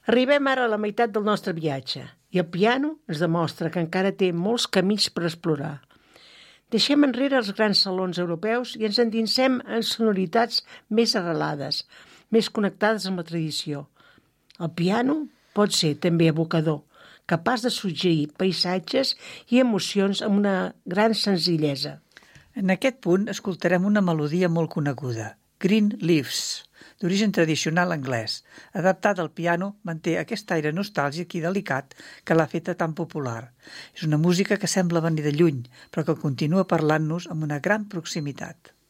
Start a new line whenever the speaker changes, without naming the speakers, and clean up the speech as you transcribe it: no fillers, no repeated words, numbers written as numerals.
Arribem ara a la meitat del nostre viatge i el piano ens demostra que encara té molts camins per explorar. Deixem enrere els grans salons europeus i ens endinsem en sonoritats més arrelades, més connectades amb la tradició. El piano pot ser també evocador, capaç de suggerir paisatges i emocions amb una gran senzillesa.
En aquest punt escoltarem una melodia molt coneguda, Green Leaves, d'origen tradicional anglès. Adaptada al piano, manté aquest aire nostàlgic i delicat que l'ha feta tan popular. És una música que sembla venir de lluny, però que continua parlant-nos amb una gran proximitat.